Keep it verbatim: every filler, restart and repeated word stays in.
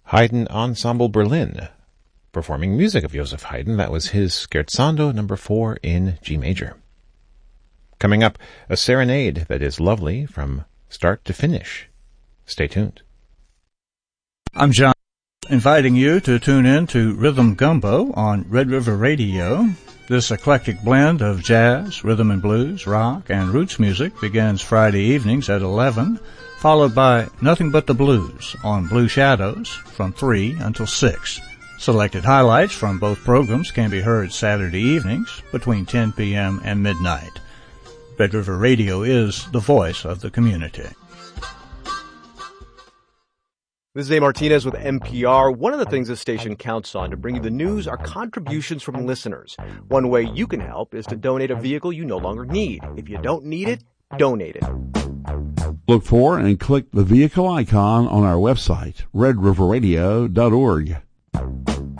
Haydn Ensemble Berlin, performing music of Joseph Haydn. That was his Scherzando number four in G major. Coming up, a serenade that is lovely from start to finish. Stay tuned. I'm John, inviting you to tune in to Rhythm Gumbo on Red River Radio. This eclectic blend of jazz, rhythm and blues, rock, and roots music begins Friday evenings at eleven, followed by Nothing But the Blues on Blue Shadows from three until six. Selected highlights from both programs can be heard Saturday evenings between ten p.m. and midnight. Red River Radio is the voice of the community. This is A. Martinez with N P R. One of the things this station counts on to bring you the news are contributions from listeners. One way you can help is to donate a vehicle you no longer need. If you don't need it, donate it. Look for and click the vehicle icon on our website, red river radio dot org.